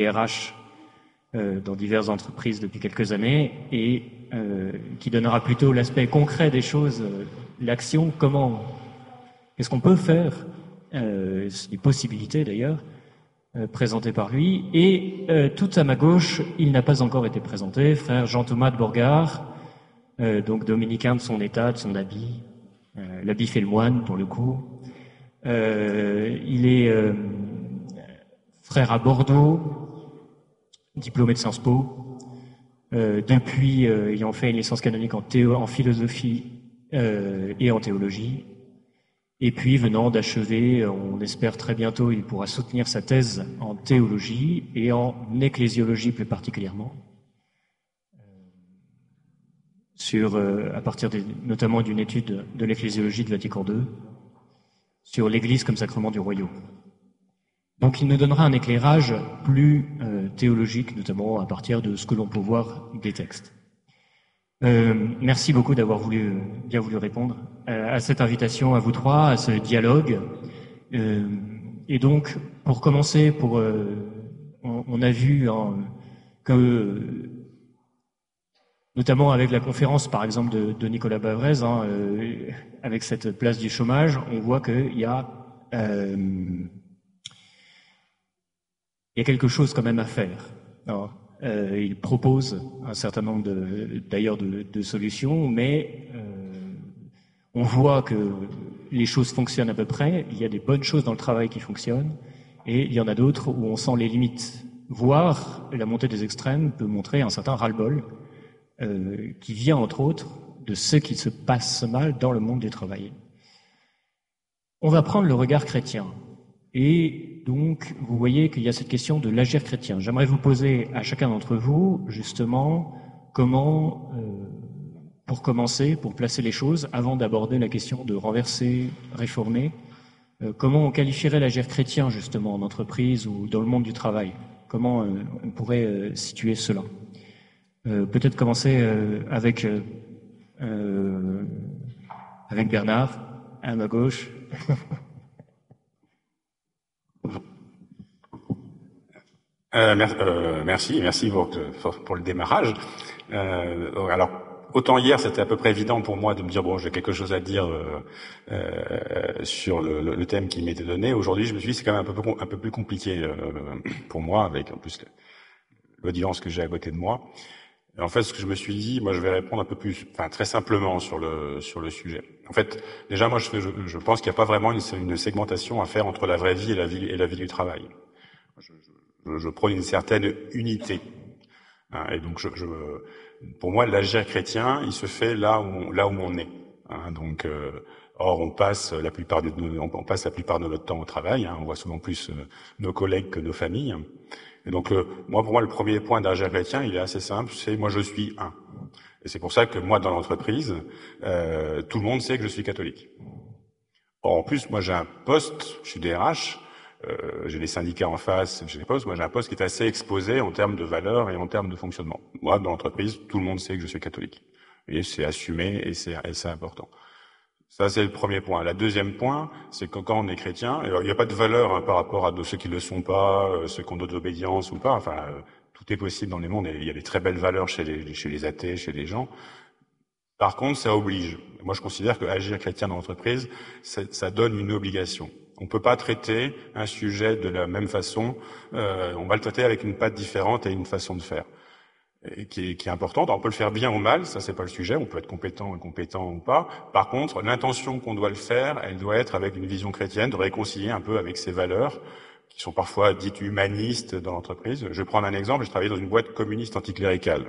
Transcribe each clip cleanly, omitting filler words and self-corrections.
RH dans diverses entreprises depuis quelques années et qui donnera plutôt l'aspect concret des choses, l'action, qu'est-ce qu'on peut faire, les possibilités d'ailleurs, présentées par lui. Et tout à ma gauche, il n'a pas encore été présenté, frère Jean-Thomas de Bourgard, donc dominicain de son état, de son habit, l'habit fait le moine pour le coup. Il est frère à Bordeaux, diplômé de Sciences Po, depuis ayant fait une licence canonique en philosophie et en théologie. Et puis, venant d'achever, on espère très bientôt, il pourra soutenir sa thèse en théologie et en ecclésiologie plus particulièrement, à partir notamment d'une étude de l'ecclésiologie de Vatican II, sur l'Église comme sacrement du royaume. Donc il nous donnera un éclairage plus théologique, notamment à partir de ce que l'on peut voir des textes. Merci beaucoup d'avoir bien voulu répondre à cette invitation à vous trois, à ce dialogue. Et donc, pour commencer, on a vu que, notamment avec la conférence, par exemple, de Nicolas Bavrez, avec cette place du chômage, on voit qu'il y a quelque chose quand même à faire. Alors, il propose un certain nombre de solutions, mais on voit que les choses fonctionnent à peu près. Il y a des bonnes choses dans le travail qui fonctionnent, et il y en a d'autres où on sent les limites. Voire la montée des extrêmes peut montrer un certain ras-le-bol qui vient entre autres de ce qui se passe mal dans le monde du travail. On va prendre le regard chrétien. Et donc, vous voyez qu'il y a cette question de l'agir chrétien. J'aimerais vous poser à chacun d'entre vous, justement, comment, pour commencer, pour placer les choses, avant d'aborder la question de renverser, réformer, comment on qualifierait l'agir chrétien, justement, en entreprise ou dans le monde du travail? Comment on pourrait situer cela? Peut-être commencer avec Bernard, à ma gauche. Merci pour le démarrage. Alors, autant hier, c'était à peu près évident pour moi de me dire bon, j'ai quelque chose à dire sur le thème qui m'était donné. Aujourd'hui, je me suis dit c'est quand même un peu plus compliqué pour moi, avec en plus l'audience que j'ai à côté de moi. Et en fait, ce que je me suis dit, moi, je vais répondre un peu plus, très simplement sur le sujet. En fait, déjà, moi, je pense qu'il n'y a pas vraiment une segmentation à faire entre la vraie vie et la vie du travail. Je prône une certaine unité. Et donc, pour moi, l'agir chrétien, il se fait là où on est. Donc, or, on passe la plupart de notre temps au travail. On voit souvent plus nos collègues que nos familles. Et donc, pour moi, le premier point d'agir chrétien, il est assez simple. C'est moi, je suis un. Et c'est pour ça que moi, dans l'entreprise, tout le monde sait que je suis catholique. Or, en plus, moi, j'ai un poste, je suis DRH. J'ai des syndicats en face, j'ai des postes. Moi, j'ai un poste qui est assez exposé en termes de valeurs et en termes de fonctionnement. Moi, dans l'entreprise, tout le monde sait que je suis catholique. Et c'est assumé et c'est important. Ça, c'est le premier point. Le deuxième point, c'est que quand on est chrétien, il n'y a pas de valeur par rapport à ceux qui ne le sont pas, ceux qui ont d'autres obédiences ou pas. Tout est possible dans les mondes. Et il y a des très belles valeurs chez les athées, chez les gens. Par contre, ça oblige. Moi, je considère que agir chrétien dans l'entreprise, ça donne une obligation. On peut pas traiter un sujet de la même façon. On va le traiter avec une patte différente et une façon de faire et qui est importante. Alors, on peut le faire bien ou mal, ça c'est pas le sujet. On peut être compétent ou pas. Par contre, l'intention qu'on doit le faire, elle doit être avec une vision chrétienne, de réconcilier un peu avec ces valeurs qui sont parfois dites humanistes dans l'entreprise. Je vais prendre un exemple. Je travaillais dans une boîte communiste anticléricale.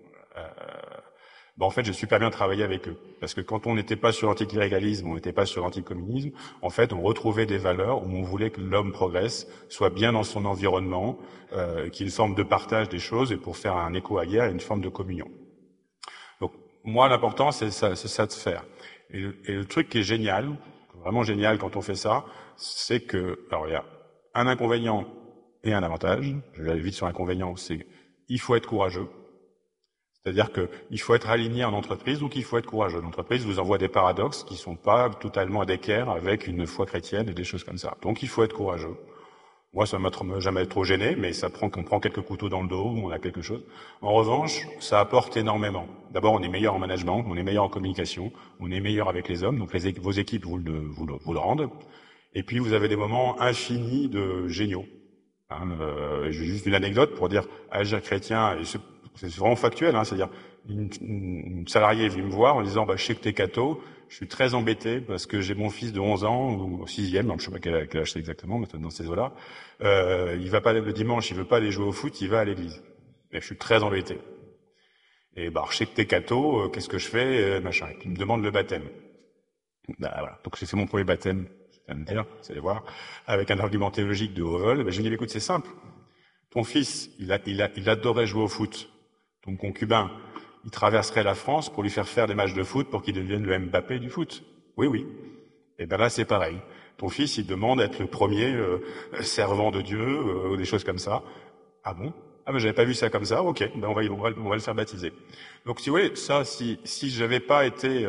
En fait, j'ai super bien travaillé avec eux. Parce que quand on n'était pas sur l'anticléricalisme, on n'était pas sur l'anticommunisme, en fait, on retrouvait des valeurs où on voulait que l'homme progresse, soit bien dans son environnement, qu'il y ait une forme de partage des choses, et pour faire un écho ailleurs, une forme de communion. Donc, moi, l'important, c'est ça de faire. Et le truc qui est génial, vraiment génial quand on fait ça, c'est que, alors, il y a un inconvénient et un avantage. Je vais aller vite sur l'inconvénient, c'est il faut être courageux. C'est-à-dire qu'il faut être aligné en entreprise ou qu'il faut être courageux. L'entreprise vous envoie des paradoxes qui sont pas totalement d'équerre avec une foi chrétienne et des choses comme ça. Donc il faut être courageux. Moi, ça m'a jamais trop gêné, mais qu'on prend quelques couteaux dans le dos, on a quelque chose. En revanche, ça apporte énormément. D'abord, on est meilleur en management, on est meilleur en communication, on est meilleur avec les hommes, donc vos équipes vous le rendent. Et puis, vous avez des moments infinis de géniaux. J'ai juste une anecdote pour dire, Agir Chrétien, et c'est vraiment factuel, c'est-à-dire, une salariée est venue me voir en disant, je sais que t'es catho, je suis très embêté parce que j'ai mon fils de 11 ans, ou 6e, je sais pas quel âge c'est exactement, mais dans ces eaux-là, il va pas le dimanche, il veut pas aller jouer au foot, il va à l'église. Et je suis très embêté. Et je sais que t'es catho, qu'est-ce que je fais, machin. Et puis il me demande le baptême. Voilà. Donc j'ai fait mon premier baptême, je viens de dire, vous allez voir, avec un argument théologique de haut vol. Je lui dis, écoute, c'est simple. Ton fils, il adorait jouer au foot. Ton concubin, il traverserait la France pour lui faire des matchs de foot pour qu'il devienne le Mbappé du foot. Oui. Et là, c'est pareil. Ton fils, il demande à être le premier servant de Dieu, des choses comme ça. Ah bon? Ah, mais j'avais pas vu ça comme ça. Ok, on va le faire baptiser. Donc, si vous voulez, ça, si j'avais pas été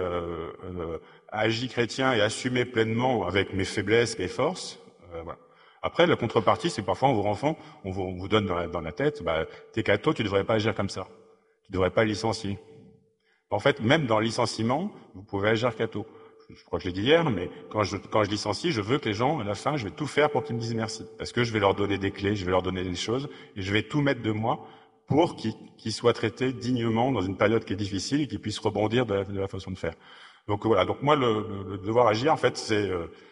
agi chrétien et assumé pleinement avec mes faiblesses, mes forces, voilà. Après, la contrepartie, c'est que parfois, on vous donne dans la tête, t'es catho, tu devrais pas agir comme ça. Tu devrais pas licencier. En fait, même dans le licenciement, vous pouvez agir catho. Je crois que je l'ai dit hier, mais quand je licencie, je veux que les gens, à la fin, je vais tout faire pour qu'ils me disent merci. Parce que je vais leur donner des clés, je vais leur donner des choses, et je vais tout mettre de moi pour qu'ils soient traités dignement dans une période qui est difficile et qu'ils puissent rebondir de la façon de faire. Donc voilà. Donc moi, le devoir agir, en fait, c'est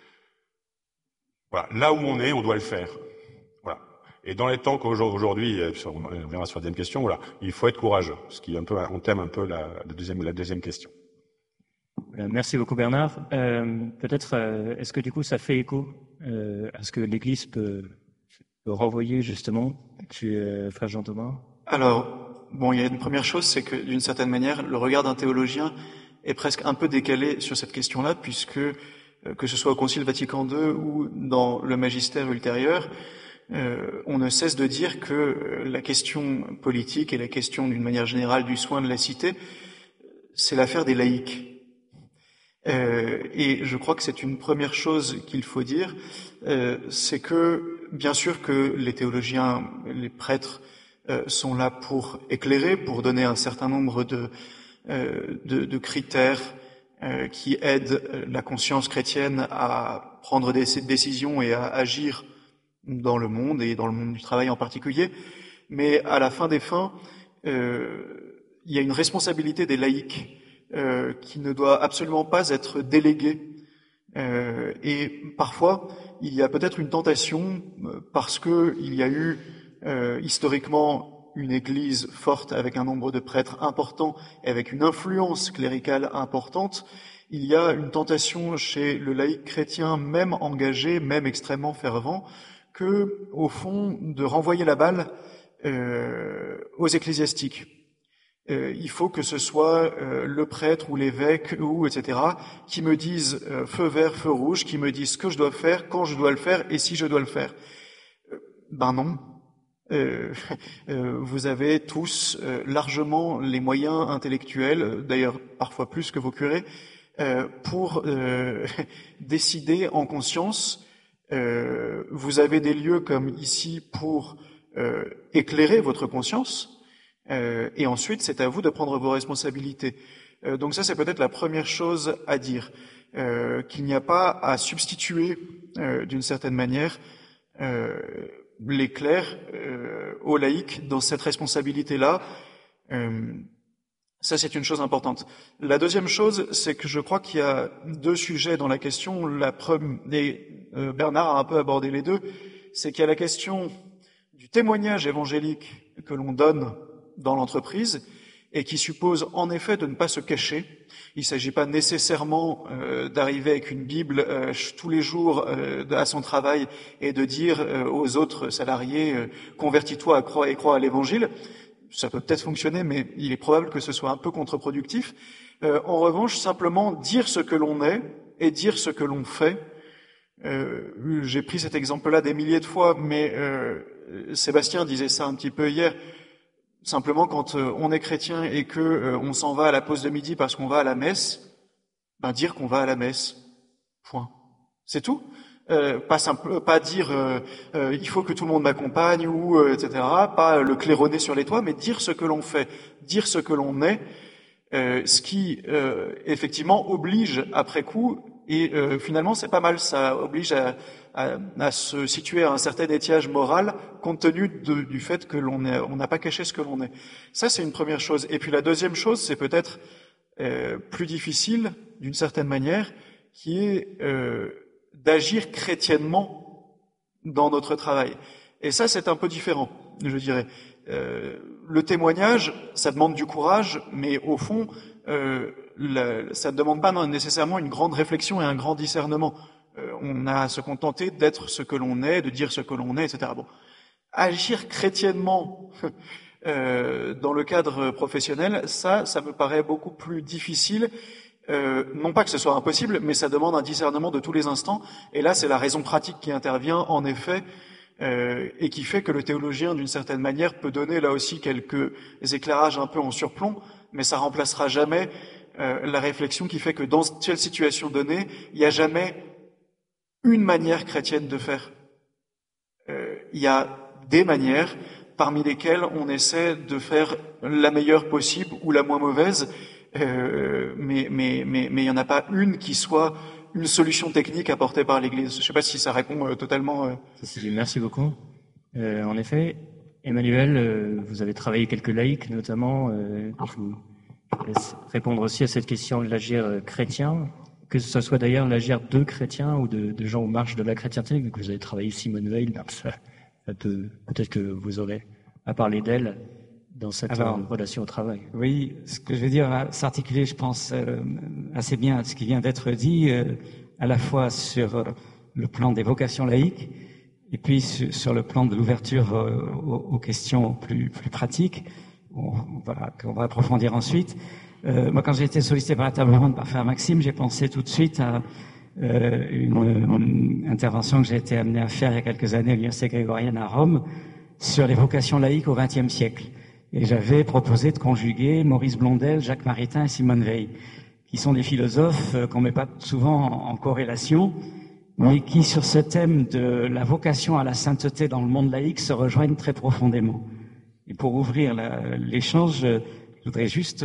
voilà, là où on est, on doit le faire. Voilà. Et dans les temps qu'aujourd'hui, on reviendra sur la deuxième question, voilà, il faut être courageux, ce qui est on thème un peu la deuxième question. Merci beaucoup Bernard. Peut-être, est-ce que du coup ça fait écho à ce que l'Église peut renvoyer justement, frère Jean-Thomas? Alors, il y a une première chose, c'est que d'une certaine manière, le regard d'un théologien est presque un peu décalé sur cette question-là, puisque que ce soit au Concile Vatican II ou dans le magistère ultérieur, on ne cesse de dire que la question politique et la question d'une manière générale du soin de la cité, c'est l'affaire des laïcs. Et je crois que c'est une première chose qu'il faut dire, c'est que bien sûr que les théologiens, les prêtres sont là pour éclairer, pour donner un certain nombre de critères qui aident la conscience chrétienne à prendre des décisions et à agir dans le monde et dans le monde du travail en particulier. Mais à la fin des fins, il y a une responsabilité des laïcs qui ne doit absolument pas être déléguée. Et parfois, il y a peut-être une tentation parce que il y a eu historiquement une église forte avec un nombre de prêtres important et avec une influence cléricale importante. Il y a une tentation chez le laïc chrétien, même engagé, même extrêmement fervent, que, au fond, de renvoyer la balle aux ecclésiastiques. Il faut que ce soit le prêtre ou l'évêque ou etc. qui me disent feu vert, feu rouge, qui me disent ce que je dois faire, quand je dois le faire et si je dois le faire. Non. Vous avez tous largement les moyens intellectuels, d'ailleurs parfois plus que vos curés, pour décider en conscience. Vous avez des lieux comme ici pour éclairer votre conscience. Et ensuite, c'est à vous de prendre vos responsabilités. Donc ça, c'est peut-être la première chose à dire, qu'il n'y a pas à substituer, d'une certaine manière, les clercs aux laïcs dans cette responsabilité-là. Ça, c'est une chose importante. La deuxième chose, c'est que je crois qu'il y a deux sujets dans la question. Bernard a un peu abordé les deux. C'est qu'il y a la question du témoignage évangélique que l'on donne dans l'entreprise et qui suppose en effet de ne pas se cacher. Il ne s'agit pas nécessairement d'arriver avec une Bible tous les jours à son travail et de dire aux autres salariés convertis-toi et crois à l'Évangile. Ça peut peut-être fonctionner, mais il est probable que ce soit un peu contre-productif. En revanche, simplement dire ce que l'on est et dire ce que l'on fait. J'ai pris cet exemple-là des milliers de fois, mais Sébastien disait ça un petit peu hier. Simplement, quand on est chrétien et que on s'en va à la pause de midi parce qu'on va à la messe, dire qu'on va à la messe. Point. C'est tout. Pas dire il faut que tout le monde m'accompagne ou etc. Pas le claironner sur les toits, mais dire ce que l'on fait, dire ce que l'on est, ce qui effectivement oblige après coup. Et finalement, c'est pas mal. Ça oblige à se situer à un certain étiage moral, compte tenu du fait que on n'a pas caché ce que l'on est. Ça, c'est une première chose. Et puis la deuxième chose, c'est peut-être plus difficile, d'une certaine manière, qui est d'agir chrétiennement dans notre travail. Et ça, c'est un peu différent, je dirais. Le témoignage, ça demande du courage, mais au fond, ça ne demande pas nécessairement une grande réflexion et un grand discernement. On a à se contenter d'être ce que l'on est, de dire ce que l'on est, etc. Bon, agir chrétiennement dans le cadre professionnel, ça me paraît beaucoup plus difficile. Non pas que ce soit impossible, mais ça demande un discernement de tous les instants. Et là, c'est la raison pratique qui intervient, en effet, et qui fait que le théologien, d'une certaine manière, peut donner là aussi quelques éclairages un peu en surplomb, mais ça remplacera jamais la réflexion qui fait que dans telle situation donnée, il n'y a jamais une manière chrétienne de faire. Il y a des manières parmi lesquelles on essaie de faire la meilleure possible ou la moins mauvaise, mais il n'y en a pas une qui soit une solution technique apportée par l'Église. Je ne sais pas si ça répond totalement. Merci beaucoup. En effet, Emmanuel, vous avez travaillé quelques laïcs, notamment. Je vous laisse répondre aussi à cette question de l'agir chrétien, que ce soit d'ailleurs l'agir de chrétiens ou de gens aux marges de la chrétienté, vu que vous avez travaillé Simone Veil, donc peut-être que vous aurez à parler d'elle dans cette relation au travail. Oui, ce que je veux dire va s'articuler, je pense, assez bien à ce qui vient d'être dit, à la fois sur le plan des vocations laïques et puis sur le plan de l'ouverture aux questions plus pratiques, qu'on va approfondir ensuite. Moi, quand j'ai été sollicité par la table ronde par Frère Maxime, j'ai pensé tout de suite à une intervention que j'ai été amené à faire il y a quelques années à l'Université grégorienne à Rome sur les vocations laïques au XXe siècle. Et j'avais proposé de conjuguer Maurice Blondel, Jacques Maritain et Simone Veil, qui sont des philosophes qu'on met pas souvent en corrélation, mais qui, sur ce thème de la vocation à la sainteté dans le monde laïque, se rejoignent très profondément. Et pour ouvrir l'échange, je voudrais juste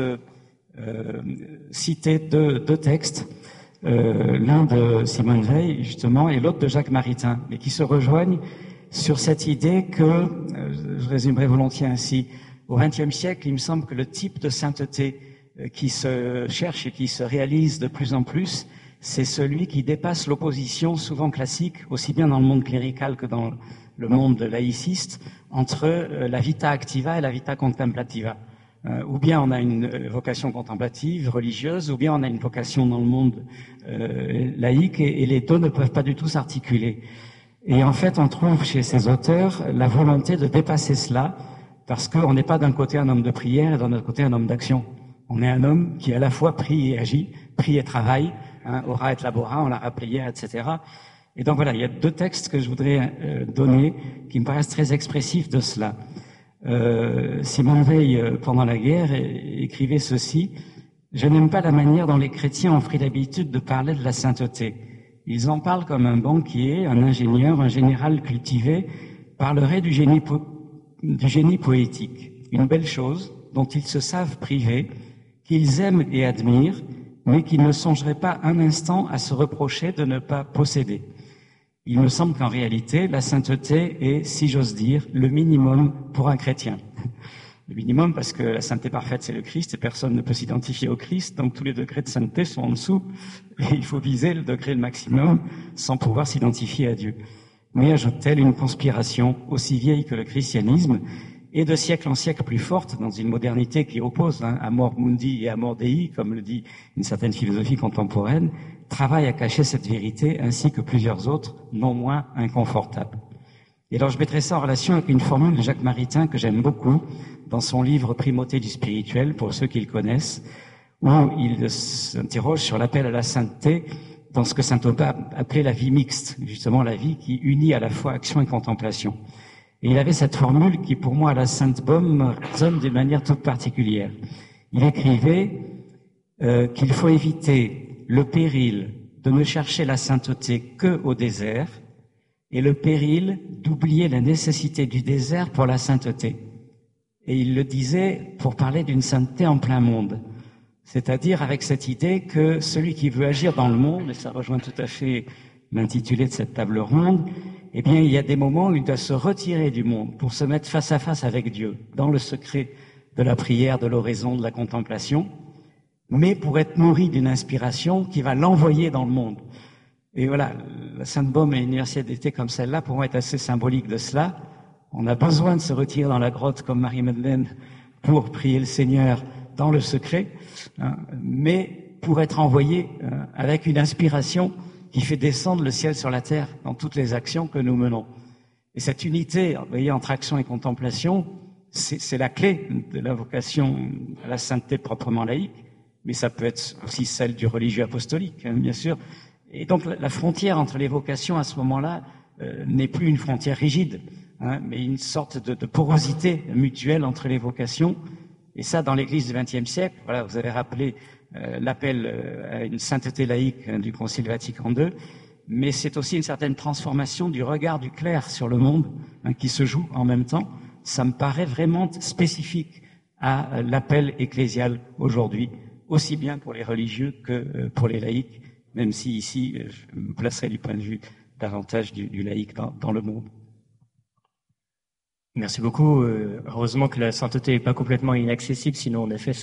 citer deux textes, l'un de Simone Veil, justement, et l'autre de Jacques Maritain, mais qui se rejoignent sur cette idée que, je résumerai volontiers ainsi, au XXe siècle, il me semble que le type de sainteté qui se cherche et qui se réalise de plus en plus, c'est celui qui dépasse l'opposition souvent classique, aussi bien dans le monde clérical que dans le monde laïciste, entre la vita activa et la vita contemplativa. Ou bien on a une vocation contemplative, religieuse, ou bien on a une vocation dans le monde laïque, et les deux ne peuvent pas du tout s'articuler. Et en fait, on trouve chez ces auteurs la volonté de dépasser cela, parce qu'on n'est pas d'un côté un homme de prière et d'un autre côté un homme d'action. On est un homme qui à la fois prie et agit, prie et travaille, ora et labora, on l'a rappelé hier, etc. Et donc voilà, il y a deux textes que je voudrais donner qui me paraissent très expressifs de cela. Simone Veil, pendant la guerre, écrivait ceci: « Je n'aime pas la manière dont les chrétiens ont pris l'habitude de parler de la sainteté. Ils en parlent comme un banquier, un ingénieur, un général cultivé parlerait du génie poétique, une belle chose dont ils se savent privés, qu'ils aiment et admirent, mais qu'ils ne songeraient pas un instant à se reprocher de ne pas posséder. Il me semble qu'en réalité, la sainteté est, si j'ose dire, le minimum pour un chrétien. Le minimum parce que la sainteté parfaite, c'est le Christ, et personne ne peut s'identifier au Christ, donc tous les degrés de sainteté sont en dessous, et il faut viser le degré le maximum sans pouvoir s'identifier à Dieu. Mais ajoute-t-elle, une conspiration aussi vieille que le christianisme, et de siècle en siècle plus forte, dans une modernité qui oppose amor mundi et amor dei, comme le dit une certaine philosophie contemporaine, travaille à cacher cette vérité, ainsi que plusieurs autres, non moins inconfortables. Et alors je mettrai ça en relation avec une formule de Jacques Maritain que j'aime beaucoup, dans son livre Primauté du spirituel, pour ceux qui le connaissent, où il s'interroge sur l'appel à la sainteté dans ce que saint Thomas appelait la vie mixte, justement la vie qui unit à la fois action et contemplation. Et il avait cette formule qui, pour moi, à la Sainte-Baume, résonne d'une manière toute particulière. Il écrivait qu'il faut éviter le péril de ne chercher la sainteté que au désert et le péril d'oublier la nécessité du désert pour la sainteté. Et il le disait pour parler d'une sainteté en plein monde. C'est-à-dire avec cette idée que celui qui veut agir dans le monde, et ça rejoint tout à fait l'intitulé de cette table ronde, eh bien, il y a des moments où il doit se retirer du monde pour se mettre face à face avec Dieu, dans le secret de la prière, de l'oraison, de la contemplation, mais pour être nourri d'une inspiration qui va l'envoyer dans le monde. Et voilà, la Sainte Baume et l'université d'été comme celle-là pourront être assez symboliques de cela. On a besoin de se retirer dans la grotte comme Marie-Madeleine pour prier le Seigneur dans le secret, hein, mais pour être envoyé avec une inspiration qui fait descendre le ciel sur la terre dans toutes les actions que nous menons. Et cette unité, vous voyez, entre action et contemplation, c'est la clé de la vocation à la sainteté proprement laïque, mais ça peut être aussi celle du religieux apostolique, hein, bien sûr. Et donc la frontière entre les vocations à ce moment-là n'est plus une frontière rigide, hein, mais une sorte de porosité mutuelle entre les vocations. Et ça, dans l'Église du XXe siècle, voilà, vous avez rappelé l'appel à une sainteté laïque du Concile Vatican II, mais c'est aussi une certaine transformation du regard du clerc sur le monde, hein, qui se joue en même temps. Ça me paraît vraiment spécifique à l'appel ecclésial aujourd'hui, aussi bien pour les religieux que pour les laïcs, même si ici, je me placerai du point de vue davantage du laïc dans le monde. Merci beaucoup. Heureusement que la sainteté n'est pas complètement inaccessible, sinon en effet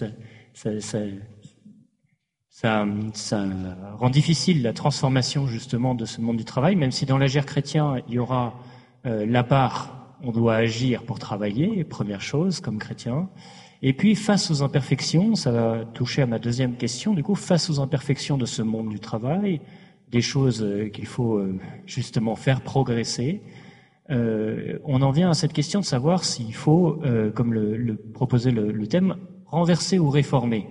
ça rend difficile la transformation justement de ce monde du travail, même si dans l'agir chrétien il y aura la part on doit agir pour travailler, première chose comme chrétien. Et puis face aux imperfections, ça va toucher à ma deuxième question, du coup face aux imperfections de ce monde du travail, des choses qu'il faut justement faire progresser. On en vient à cette question de savoir s'il faut, comme le proposait le thème, renverser ou réformer.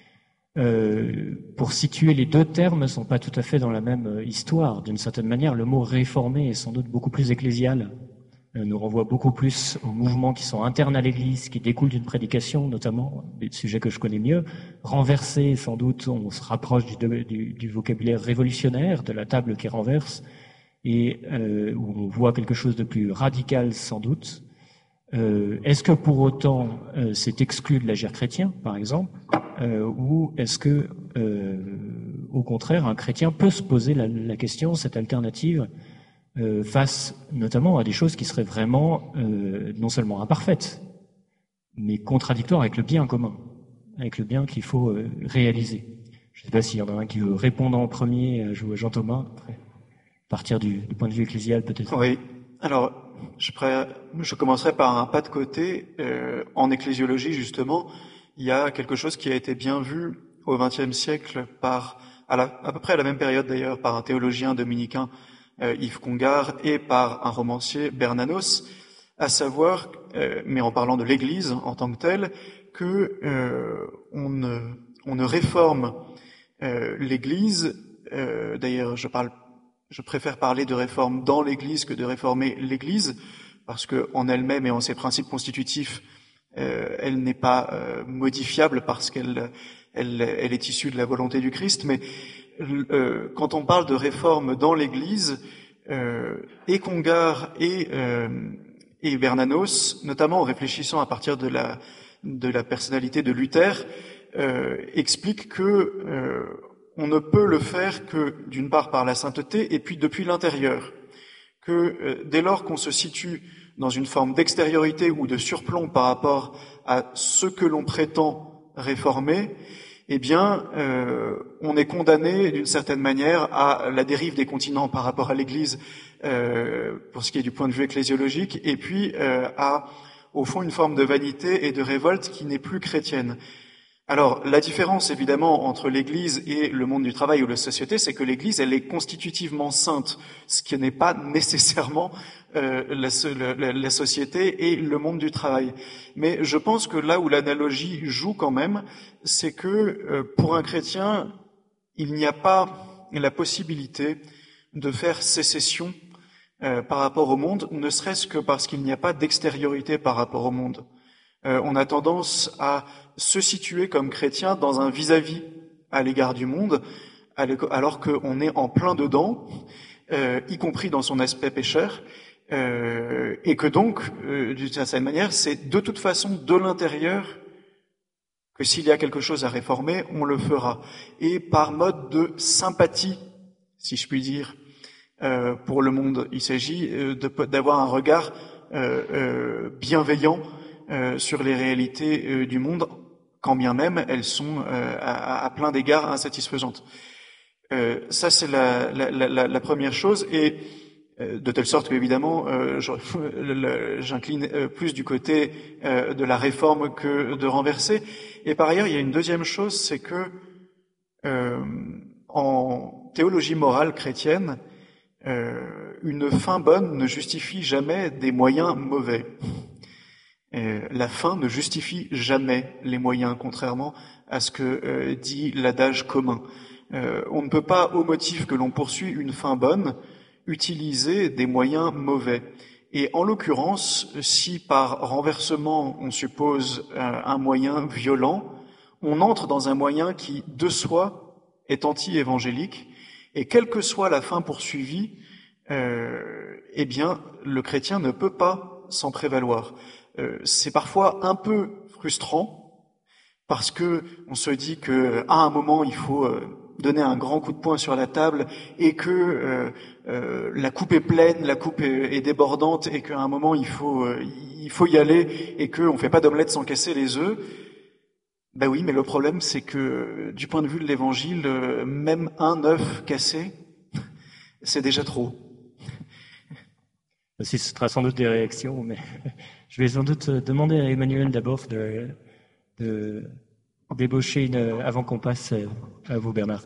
Pour situer les deux termes, ne sont pas tout à fait dans la même histoire. D'une certaine manière, le mot réformer est sans doute beaucoup plus ecclésial, nous renvoie beaucoup plus aux mouvements qui sont internes à l'Église, qui découlent d'une prédication, notamment, des sujets que je connais mieux. Renverser, sans doute, on se rapproche du vocabulaire révolutionnaire, de la table qui renverse, et où on voit quelque chose de plus radical sans doute. Est-ce que pour autant c'est exclu de l'agir chrétien, par exemple, ou est-ce que au contraire un chrétien peut se poser la question, cette alternative, face notamment à des choses qui seraient vraiment non seulement imparfaites, mais contradictoires avec le bien commun, avec le bien qu'il faut réaliser. Je ne sais pas s'il y en a un qui veut répondre en premier, à Jean-Thomas, après. Partir du point de vue ecclésial, peut-être. Oui. Alors, je commencerai par un pas de côté. En ecclésiologie, justement, il y a quelque chose qui a été bien vu au XXe siècle à peu près à la même période d'ailleurs, par un théologien dominicain, Yves Congar, et par un romancier, Bernanos, à savoir, mais en parlant de l'Église en tant que telle, que on ne réforme l'Église. D'ailleurs, je préfère parler de réforme dans l'Église que de réformer l'Église, parce que en elle-même et en ses principes constitutifs, elle n'est pas modifiable parce qu'elle est issue de la volonté du Christ. Mais quand on parle de réforme dans l'Église, et Congar et Bernanos, notamment en réfléchissant à partir de la personnalité de Luther, expliquent que on ne peut le faire que, d'une part, par la sainteté, et puis depuis l'intérieur. Que dès lors qu'on se situe dans une forme d'extériorité ou de surplomb par rapport à ce que l'on prétend réformer, eh bien, on est condamné d'une certaine manière à la dérive des continents par rapport à l'Église, pour ce qui est du point de vue ecclésiologique, et puis au fond, une forme de vanité et de révolte qui n'est plus chrétienne. Alors, la différence, évidemment, entre l'Église et le monde du travail ou la société, c'est que l'Église, elle est constitutivement sainte, ce qui n'est pas nécessairement la société et le monde du travail. Mais je pense que là où l'analogie joue quand même, c'est que pour un chrétien, il n'y a pas la possibilité de faire sécession par rapport au monde, ne serait-ce que parce qu'il n'y a pas d'extériorité par rapport au monde. On a tendance à se situer comme chrétien dans un vis-à-vis à l'égard du monde, alors qu'on est en plein dedans, y compris dans son aspect pécheur, et que donc, d'une certaine manière, c'est de toute façon de l'intérieur que s'il y a quelque chose à réformer, on le fera. Et par mode de sympathie, si je puis dire, pour le monde, il s'agit d'avoir un regard bienveillant sur les réalités du monde, quand bien même elles sont à plein d'égards insatisfaisantes. Ça, c'est la première chose, et de telle sorte qu'évidemment, j'incline plus du côté de la réforme que de renverser. Et par ailleurs, il y a une deuxième chose, c'est que en théologie morale chrétienne, une fin bonne ne justifie jamais des moyens mauvais. La fin ne justifie jamais les moyens, contrairement à ce que dit l'adage commun. On ne peut pas, au motif que l'on poursuit une fin bonne, utiliser des moyens mauvais. Et en l'occurrence, si par renversement on suppose un moyen violent, on entre dans un moyen qui, de soi, est anti-évangélique, et quelle que soit la fin poursuivie, eh bien, le chrétien ne peut pas s'en prévaloir. C'est parfois un peu frustrant, parce que on se dit que à un moment il faut donner un grand coup de poing sur la table, et que la coupe est pleine, la coupe est débordante, et qu'à un moment il faut y aller, et qu'on fait pas d'omelette sans casser les œufs. Ben oui, mais le problème c'est que du point de vue de l'Évangile, même un œuf cassé, c'est déjà trop. Ce sera sans doute des réactions, mais je vais sans doute demander à Emmanuel d'abord de débaucher avant qu'on passe à vous, Bernard.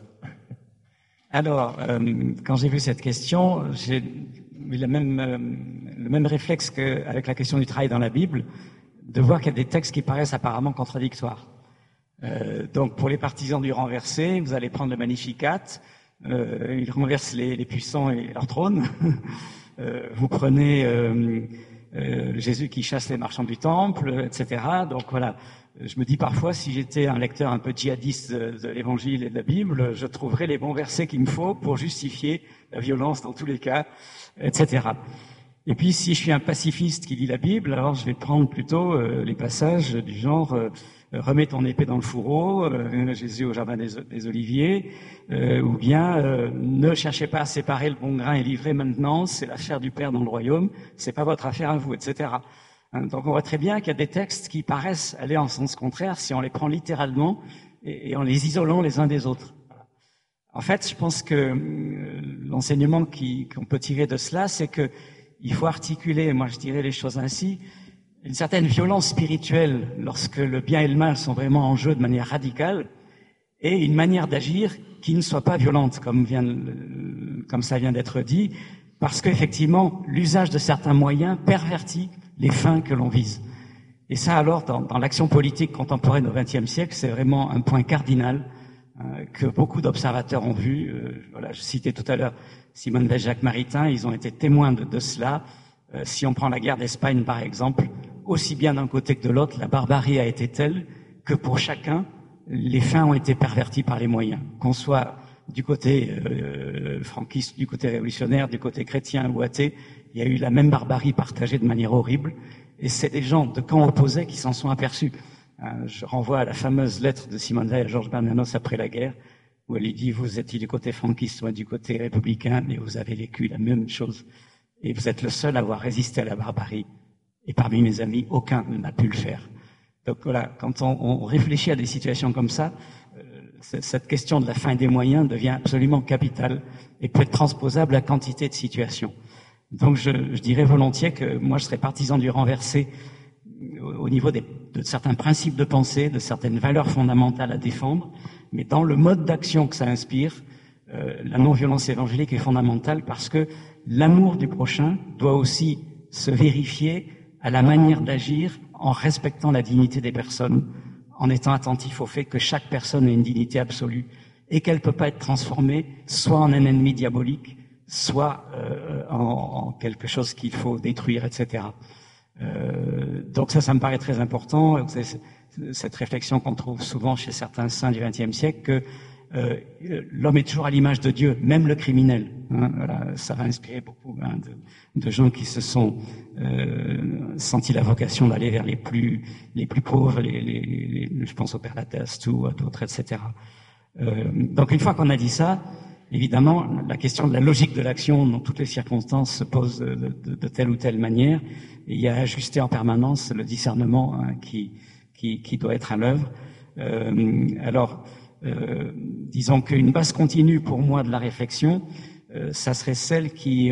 Alors, quand j'ai vu cette question, j'ai eu le même réflexe qu'avec la question du travail dans la Bible, de voir qu'il y a des textes qui paraissent apparemment contradictoires. Donc, pour les partisans du renversé, vous allez prendre le Magnificat, il renverse les puissants et leur trône. Vous prenez Jésus qui chasse les marchands du temple, etc. Donc voilà, je me dis parfois, si j'étais un lecteur un peu djihadiste de l'Évangile et de la Bible, je trouverais les bons versets qu'il me faut pour justifier la violence dans tous les cas, etc. Et puis, si je suis un pacifiste qui lit la Bible, alors je vais prendre plutôt les passages du genre remets ton épée dans le fourreau, Jésus au jardin des Oliviers, ou bien ne cherchez pas à séparer le bon grain et livrer maintenant, c'est l'affaire du Père dans le royaume, c'est pas votre affaire à vous, etc. Donc on voit très bien qu'il y a des textes qui paraissent aller en sens contraire si on les prend littéralement et en les isolant les uns des autres. En fait, je pense que l'enseignement qu'on peut tirer de cela, c'est que il faut articuler, moi je dirais les choses ainsi, une certaine violence spirituelle lorsque le bien et le mal sont vraiment en jeu de manière radicale, et une manière d'agir qui ne soit pas violente, comme ça vient d'être dit, parce qu'effectivement, l'usage de certains moyens pervertit les fins que l'on vise. Et ça, alors, dans l'action politique contemporaine au XXe siècle, c'est vraiment un point cardinal que beaucoup d'observateurs ont vu. Voilà, je citais tout à l'heure Simone Veil, Jacques Maritain, ils ont été témoins de cela. Si on prend la guerre d'Espagne, par exemple, aussi bien d'un côté que de l'autre, la barbarie a été telle que pour chacun, les fins ont été perverties par les moyens. Qu'on soit du côté franquiste, du côté révolutionnaire, du côté chrétien ou athée, il y a eu la même barbarie partagée de manière horrible. Et c'est des gens de camps opposés qui s'en sont aperçus. Je renvoie à la fameuse lettre de Simone Veil à Georges Bernanos après la guerre, où elle lui dit « Vous êtes du côté franquiste ou du côté républicain, mais vous avez vécu la même chose. Et vous êtes le seul à avoir résisté à la barbarie. Et parmi mes amis, aucun n'a pu le faire. » Donc voilà, quand on réfléchit à des situations comme ça, cette question de la fin des moyens devient absolument capitale et peut être transposable à quantité de situations. Donc je dirais volontiers que moi je serais partisan du renversé au niveau de certains principes de pensée, de certaines valeurs fondamentales à défendre, mais dans le mode d'action que ça inspire, la non-violence évangélique est fondamentale parce que l'amour du prochain doit aussi se vérifier à la manière d'agir en respectant la dignité des personnes, en étant attentif au fait que chaque personne a une dignité absolue et qu'elle ne peut pas être transformée soit en un ennemi diabolique, soit en quelque chose qu'il faut détruire, etc. Donc ça me paraît très important. C'est cette réflexion qu'on trouve souvent chez certains saints du XXe siècle que l'homme est toujours à l'image de Dieu, même le criminel. Voilà, ça va inspirer beaucoup de gens qui se sont senti la vocation d'aller vers les plus pauvres, je pense au Père Lattès ou à d'autres, etc. Donc une fois qu'on a dit ça, évidemment, la question de la logique de l'action dans toutes les circonstances se pose de telle ou telle manière. Et il y a à ajuster en permanence le discernement qui doit être à l'œuvre. Disons qu'une base continue pour moi de la réflexion, ça serait celle qui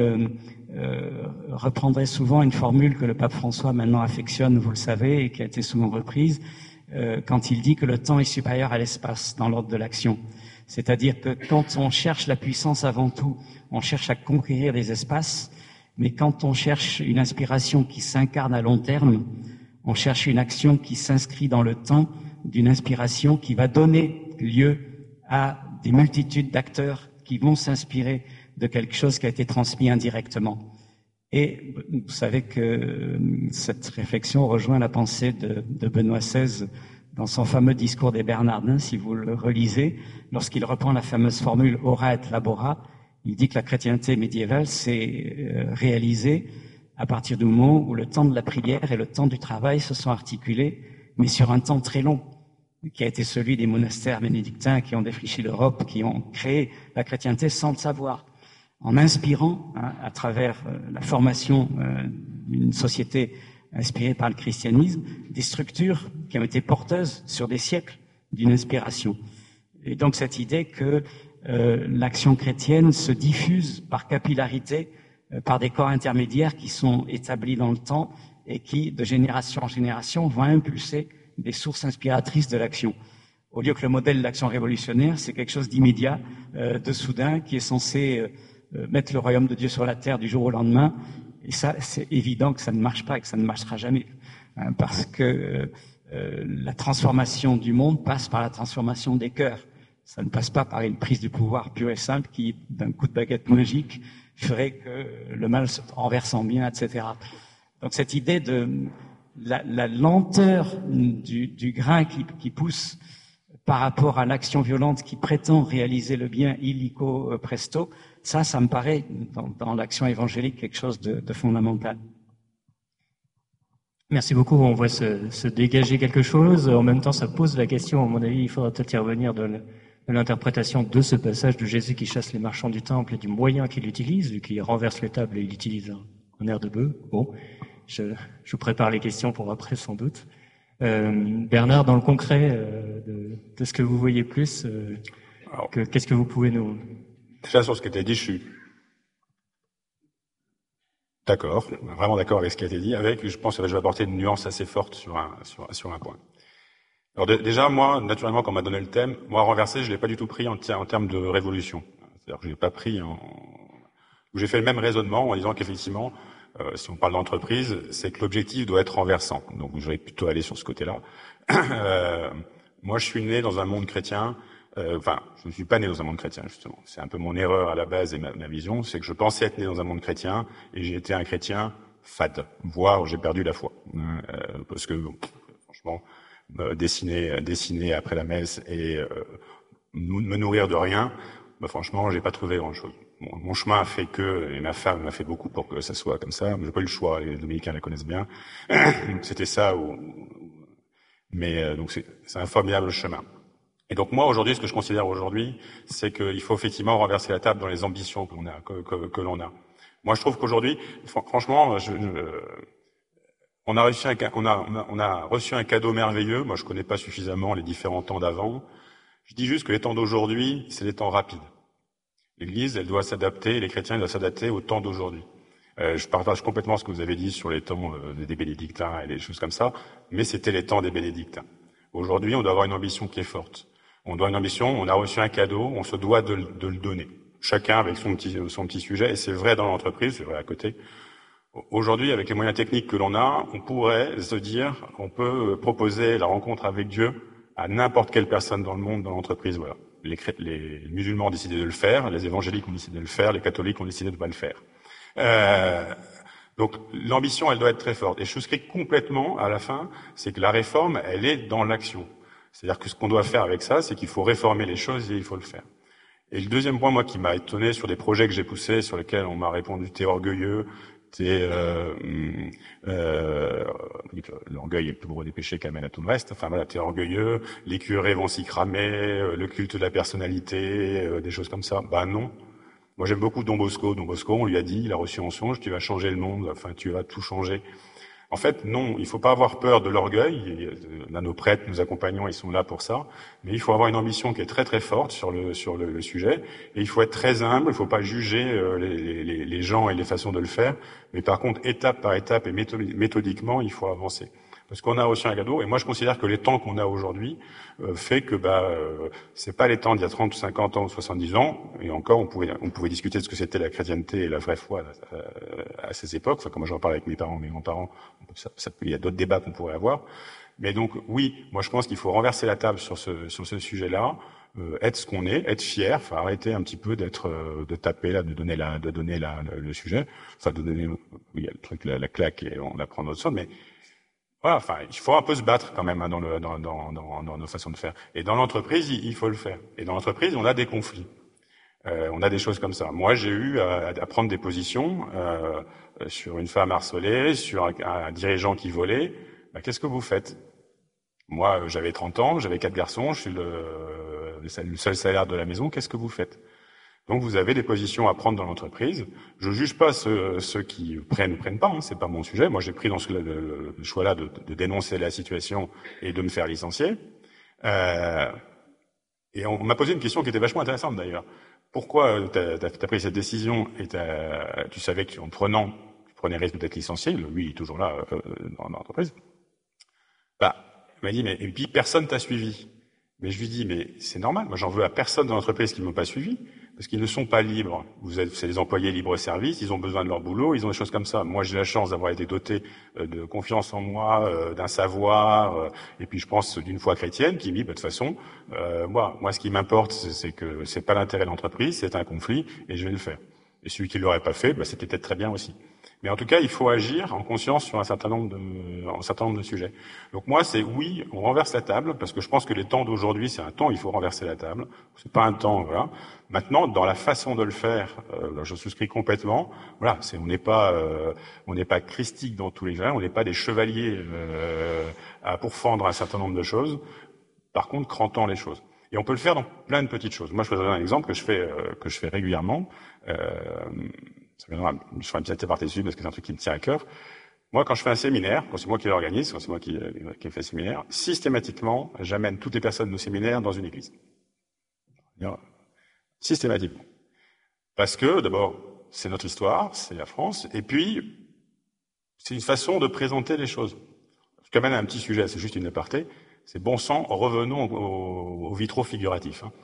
reprendrait souvent une formule que le pape François maintenant affectionne, vous le savez, et qui a été souvent reprise, quand il dit que le temps est supérieur à l'espace dans l'ordre de l'action. C'est-à-dire que quand on cherche la puissance avant tout, on cherche à conquérir des espaces, mais quand on cherche une inspiration qui s'incarne à long terme, on cherche une action qui s'inscrit dans le temps d'une inspiration qui va donner lieu à des multitudes d'acteurs qui vont s'inspirer de quelque chose qui a été transmis indirectement. Et vous savez que cette réflexion rejoint la pensée de Benoît XVI dans son fameux discours des Bernardins, si vous le relisez, lorsqu'il reprend la fameuse formule « ora et labora », il dit que la chrétienté médiévale s'est réalisée à partir du moment où le temps de la prière et le temps du travail se sont articulés, mais sur un temps très long, qui a été celui des monastères bénédictins qui ont défriché l'Europe, qui ont créé la chrétienté sans le savoir, en inspirant, à travers la formation d'une société inspirée par le christianisme, des structures qui ont été porteuses sur des siècles d'une inspiration. Et donc cette idée que l'action chrétienne se diffuse par capillarité, par des corps intermédiaires qui sont établis dans le temps et qui, de génération en génération, vont impulser des sources inspiratrices de l'action. Au lieu que le modèle de l'action révolutionnaire, c'est quelque chose d'immédiat, de soudain, qui est censé mettre le royaume de Dieu sur la terre du jour au lendemain. Et ça, c'est évident que ça ne marche pas et que ça ne marchera jamais. Parce que la transformation du monde passe par la transformation des cœurs. Ça ne passe pas par une prise du pouvoir pure et simple qui, d'un coup de baguette magique, ferait que le mal se renverse en bien, etc. Donc cette idée de la lenteur du grain qui pousse par rapport à l'action violente qui prétend réaliser le bien illico presto, ça me paraît dans l'action évangélique quelque chose de fondamental. Merci beaucoup. On voit se dégager quelque chose. En même temps, ça pose la question, à mon avis, il faudra peut-être y revenir de l'interprétation de ce passage de Jésus qui chasse les marchands du temple et du moyen qu'il utilise, vu qu'il renverse les tables et il utilise un air de bœuf. Bon, je vous prépare les questions pour après, sans doute. Bernard, dans le concret de ce que vous voyez plus, qu'est-ce que vous pouvez nous... Déjà, sur ce qui a été dit, je suis d'accord, vraiment d'accord avec ce qui a été dit, je pense que je vais apporter une nuance assez forte sur un point. Alors déjà, moi, naturellement, quand on m'a donné le thème, moi, renverser, je l'ai pas du tout pris en termes de révolution. C'est-à-dire que je l'ai pas pris j'ai fait le même raisonnement en disant qu'effectivement, si on parle d'entreprise, c'est que l'objectif doit être renversant. Donc, je vais plutôt aller sur ce côté-là. Moi, je suis né dans un monde chrétien. Je ne suis pas né dans un monde chrétien, justement. C'est un peu mon erreur à la base et ma vision, c'est que je pensais être né dans un monde chrétien et j'ai été un chrétien fade, voire j'ai perdu la foi. Parce que, franchement, dessiner après la messe et me nourrir de rien, franchement, j'ai pas trouvé grand-chose. Mon chemin a fait et ma femme m'a fait beaucoup pour que ça soit comme ça. J'ai pas eu le choix, les dominicains la connaissent bien. C'était ça donc c'est un formidable chemin. Et donc moi aujourd'hui, ce que je considère aujourd'hui, c'est qu'il faut effectivement renverser la table dans les ambitions que l'on a. Moi, je trouve qu'aujourd'hui, franchement, on a reçu un cadeau merveilleux. Moi, je connais pas suffisamment les différents temps d'avant. Je dis juste que les temps d'aujourd'hui, c'est des temps rapides. L'Église, elle doit s'adapter, les chrétiens doivent s'adapter au temps d'aujourd'hui. Je partage complètement ce que vous avez dit sur les temps des bénédictins et des choses comme ça, mais c'était les temps des bénédictins. Aujourd'hui, on doit avoir une ambition qui est forte. On doit une ambition, on a reçu un cadeau, on se doit de le donner. Chacun avec son petit sujet, et c'est vrai dans l'entreprise, c'est vrai à côté. Aujourd'hui, avec les moyens techniques que l'on a, on pourrait se dire, on peut proposer la rencontre avec Dieu à n'importe quelle personne dans le monde, dans l'entreprise, voilà. Les musulmans ont décidé de le faire, les évangéliques ont décidé de le faire, les catholiques ont décidé de ne pas le faire. Donc l'ambition, elle doit être très forte. Et je souscris complètement à la fin, c'est que la réforme, elle est dans l'action. C'est-à-dire que ce qu'on doit faire avec ça, c'est qu'il faut réformer les choses et il faut le faire. Et le deuxième point, moi, qui m'a étonné sur des projets que j'ai poussés, sur lesquels on m'a répondu t'es orgueilleux, l'orgueil est le plus gros des péchés qui amène à tout le reste. Enfin voilà, t'es orgueilleux, les curés vont s'y cramer, le culte de la personnalité, des choses comme ça. Bah non. Moi j'aime beaucoup Don Bosco. Don Bosco, on lui a dit, il a reçu en songe, tu vas changer le monde, enfin tu vas tout changer. En fait, non, il faut pas avoir peur de l'orgueil. Là, nos prêtres, nos accompagnants, ils sont là pour ça. Mais il faut avoir une ambition qui est très très forte sur le sujet. Et il faut être très humble. Il faut pas juger les gens et les façons de le faire. Mais par contre, étape par étape et méthodiquement, il faut avancer. Parce qu'on a aussi un cadeau. Et moi, je considère que les temps qu'on a aujourd'hui fait que c'est pas les temps d'il y a 30, 50 ans, 70 ans. Et encore, on pouvait discuter de ce que c'était la chrétienté et la vraie foi à ces époques. Enfin, comme j'en parle avec mes parents, mes grands-parents, il y a d'autres débats qu'on pourrait avoir. Mais donc, oui, moi, je pense qu'il faut renverser la table sur ce sujet-là, être ce qu'on est, être fier, enfin, arrêter un petit peu de taper là, de donner le sujet, enfin, de donner, il y a le truc, la claque et on la prend dans notre sens, mais voilà, enfin, il faut un peu se battre quand même, hein, dans nos façons de faire. Et dans l'entreprise, il faut le faire. Et dans l'entreprise, on a des conflits. On a des choses comme ça. Moi, j'ai eu à prendre des positions sur une femme harcelée, sur un dirigeant qui volait. Qu'est-ce que vous faites? Moi, j'avais 30 ans, j'avais 4 garçons, je suis le seul salaire de la maison. Qu'est-ce que vous faites? Donc, vous avez des positions à prendre dans l'entreprise. Je juge pas ceux qui prennent pas. Hein, c'est pas mon sujet. Moi, j'ai pris dans le choix-là de dénoncer la situation et de me faire licencier. Et on m'a posé une question qui était vachement intéressante d'ailleurs. Pourquoi t'as pris cette décision et tu savais qu'en prenant, tu prenais le risque d'être licencié, lui il est toujours là dans l'entreprise. Il m'a dit, mais et puis personne t'a suivi. Mais je lui dis, mais c'est normal, moi j'en veux à personne dans l'entreprise qui ne m'ont pas suivi, parce qu'ils ne sont pas libres. C'est des employés libre-service, ils ont besoin de leur boulot, ils ont des choses comme ça. Moi j'ai la chance d'avoir été doté de confiance en moi, d'un savoir, et puis je pense d'une foi chrétienne qui me dit, de toute façon, moi ce qui m'importe, c'est que c'est pas l'intérêt de l'entreprise, c'est un conflit, et je vais le faire. Et celui qui l'aurait pas fait, c'était peut-être très bien aussi. Mais en tout cas, il faut agir en conscience sur un certain nombre de sujets. Donc moi, c'est oui, on renverse la table, parce que je pense que les temps d'aujourd'hui, c'est un temps où il faut renverser la table. C'est pas un temps, voilà. Maintenant, dans la façon de le faire, je souscris complètement. Voilà, on n'est pas christique dans tous les cas, on n'est pas des chevaliers à pourfendre un certain nombre de choses. Par contre, crantant les choses. Et on peut le faire dans plein de petites choses. Moi, je vais vous donner un exemple que je fais régulièrement. Je ferai une petite aparté dessus parce que c'est un truc qui me tient à cœur. Moi, quand je fais un séminaire, quand c'est moi qui l'organise, quand c'est moi qui fais le séminaire, systématiquement, j'amène toutes les personnes au séminaire dans une église. Systématiquement. Parce que, d'abord, c'est notre histoire, c'est la France, et puis, c'est une façon de présenter les choses. Je t'amène un petit sujet, c'est juste une aparté. C'est bon sang, revenons aux vitraux figuratifs. Hein.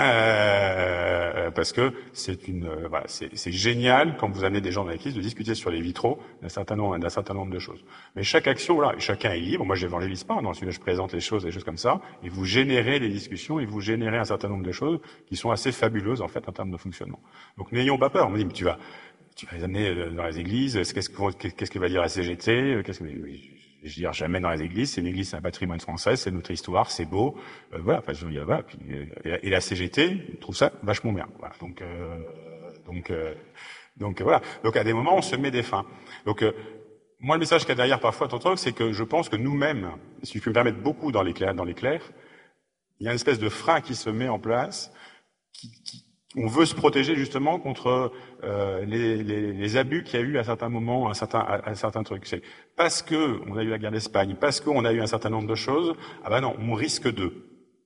Parce que c'est génial quand vous amenez des gens dans l'église de discuter sur les vitraux d'un certain nombre de choses. Mais chaque action, voilà, chacun est libre. Moi, je n'évangélise pas. Dans celui-là, je présente les choses comme ça, et vous générez les discussions et vous générez un certain nombre de choses qui sont assez fabuleuses en fait en termes de fonctionnement. Donc, n'ayons pas peur. On me dit, mais tu vas les amener dans les églises. Qu'est-ce que va dire la CGT? Je veux dire, jamais dans les églises. C'est une église, c'est un patrimoine français, c'est notre histoire, c'est beau. Voilà. Enfin, voilà. Et la CGT trouve ça vachement bien. Voilà. Donc voilà. Donc à des moments, on se met des freins. Donc moi, le message qu'il y a derrière parfois, c'est que je pense que nous-mêmes, si je peux me permettre beaucoup dans les clercs, il y a une espèce de frein qui se met en place, on veut se protéger justement contre les abus qu'il y a eu à certains moments, à certains trucs. C'est parce que on a eu la guerre d'Espagne, parce qu'on a eu un certain nombre de choses. Non, on risque de.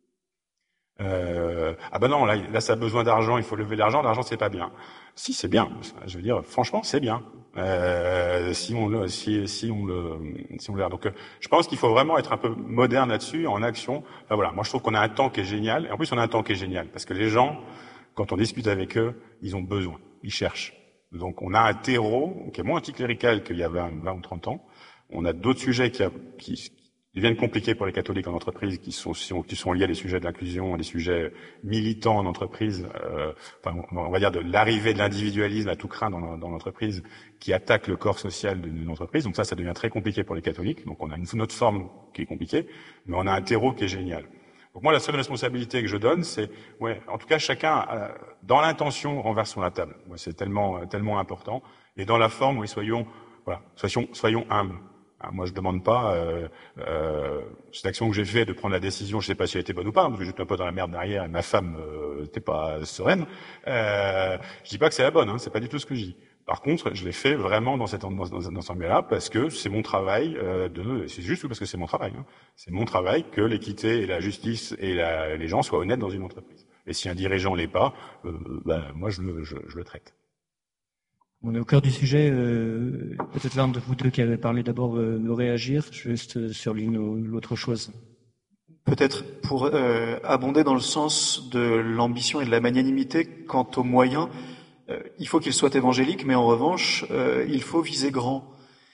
Non, là ça a besoin d'argent, il faut lever l'argent. L'argent c'est pas bien. Si c'est bien. Je veux dire, franchement, c'est bien. Si on le. Donc, je pense qu'il faut vraiment être un peu moderne là-dessus, en action. Enfin, voilà. Moi, je trouve qu'on a un temps qui est génial. Et en plus, on a un temps qui est génial parce que les gens, quand on discute avec eux, ils ont besoin, ils cherchent. Donc on a un terreau qui est moins anticlérical qu'il y a 20 ou 30 ans. On a d'autres sujets qui deviennent compliqués pour les catholiques en entreprise, qui sont liés à des sujets de l'inclusion, à des sujets militants en entreprise, on va dire de l'arrivée de l'individualisme à tout crin dans l'entreprise, qui attaque le corps social d'une entreprise. Donc ça devient très compliqué pour les catholiques. Donc on a une autre forme qui est compliquée, mais on a un terreau qui est génial. Donc moi, la seule responsabilité que je donne, c'est, en tout cas, chacun, dans l'intention, renversons la table. Moi, c'est tellement important. Et dans la forme, oui, soyons humbles. Moi, je demande pas cette action que j'ai faite de prendre la décision. Je sais pas si elle était bonne ou pas, parce que j'étais un peu dans la merde derrière et ma femme n'était pas sereine. Je dis pas que c'est la bonne, hein, c'est pas du tout ce que je dis. Par contre, je l'ai fait vraiment dans cet angle-là parce que c'est mon travail. C'est juste parce que c'est mon travail. Hein. C'est mon travail que l'équité et la justice et les gens soient honnêtes dans une entreprise. Et si un dirigeant l'est pas, moi je le traite. On est au cœur du sujet. Peut-être l'un de vous deux qui avait parlé d'abord veut réagir. Juste sur l'une ou l'autre chose. Peut-être pour abonder dans le sens de l'ambition et de la magnanimité quant aux moyens, il faut qu'ils soient évangéliques, mais en revanche, il faut viser grand.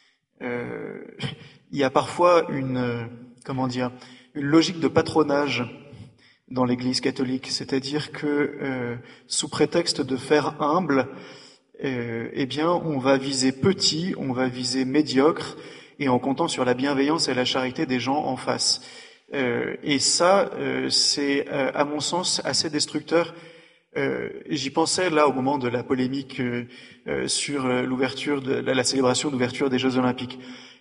Il y a parfois une logique de patronage dans l'Église catholique, c'est-à-dire que sous prétexte de faire humble, on va viser petit, on va viser médiocre, et en comptant sur la bienveillance et la charité des gens en face. Et ça, c'est à mon sens assez destructeur. J'y pensais là au moment de la polémique sur l'ouverture de la célébration d'ouverture des Jeux Olympiques.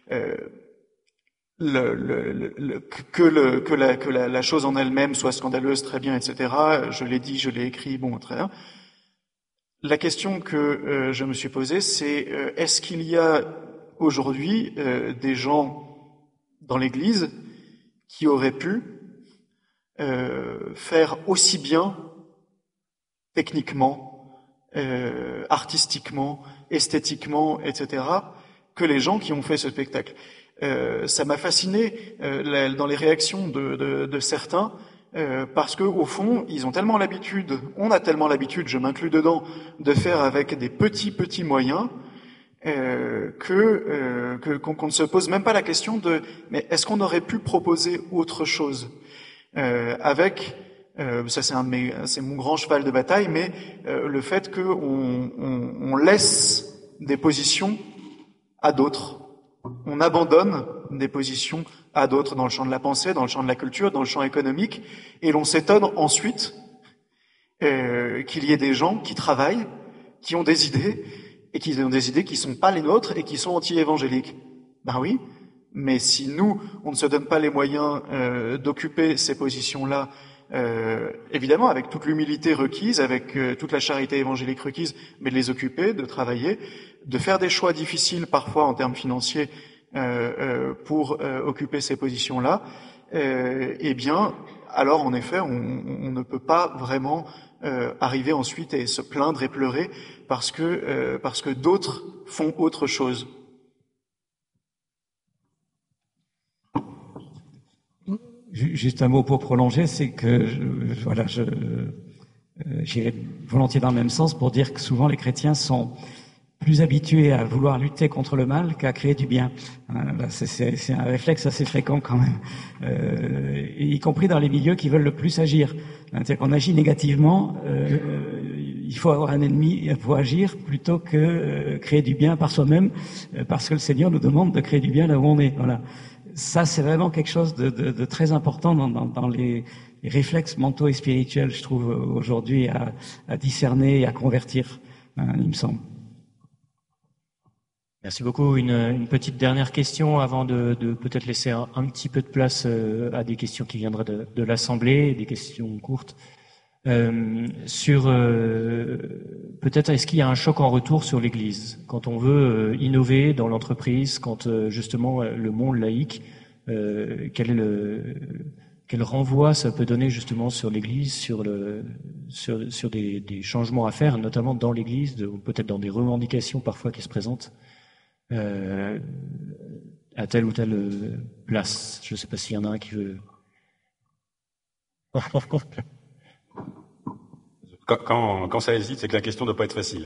Que la chose en elle-même soit scandaleuse, très bien, etc. Je l'ai dit, je l'ai écrit, bon, très bien. La question que je me suis posée, c'est est-ce qu'il y a aujourd'hui des gens dans l'Église qui auraient pu faire aussi bien techniquement, artistiquement, esthétiquement, etc., que les gens qui ont fait ce spectacle. Ça m'a fasciné dans les réactions de certains, parce que au fond, ils ont tellement l'habitude, on a tellement l'habitude, je m'inclus dedans, de faire avec des petits moyens, qu'on ne se pose même pas la question de mais est-ce qu'on aurait pu proposer autre chose avec ça c'est mon grand cheval de bataille, mais le fait que on laisse des positions à d'autres, on abandonne des positions à d'autres dans le champ de la pensée, dans le champ de la culture, dans le champ économique, et l'on s'étonne ensuite qu'il y ait des gens qui travaillent, qui ont des idées, et qui ont des idées qui sont pas les nôtres et qui sont anti-évangéliques. Ben oui, mais si nous, on ne se donne pas les moyens d'occuper ces positions-là, évidemment avec toute l'humilité requise, avec toute la charité évangélique requise, mais de les occuper, de travailler, de faire des choix difficiles parfois en termes financiers pour occuper ces positions-là, alors en effet, on ne peut pas vraiment arriver ensuite et se plaindre et pleurer parce que d'autres font autre chose. Juste un mot pour prolonger, c'est que j'irai volontiers dans le même sens pour dire que souvent les chrétiens sont plus habitués à vouloir lutter contre le mal qu'à créer du bien. C'est un réflexe assez fréquent quand même, y compris dans les milieux qui veulent le plus agir. C'est-à-dire qu'on agit négativement, il faut avoir un ennemi pour agir plutôt que créer du bien par soi-même, parce que le Seigneur nous demande de créer du bien là où on est. Voilà. Ça, c'est vraiment quelque chose de très important dans les réflexes mentaux et spirituels, je trouve, aujourd'hui, à discerner et à convertir, il me semble. Merci beaucoup. Une petite dernière question avant de peut-être laisser un petit peu de place à des questions qui viendraient de l'Assemblée, des questions courtes. Sur peut-être est-ce qu'il y a un choc en retour sur l'Église quand on veut innover dans l'entreprise, quand justement le monde laïque, quel renvoi ça peut donner justement sur l'Église, sur des changements à faire, notamment dans l'Église, peut-être dans des revendications parfois qui se présentent à telle ou telle place. Je ne sais pas s'il y en a un qui veut. Quand ça hésite, c'est que la question ne doit pas être facile.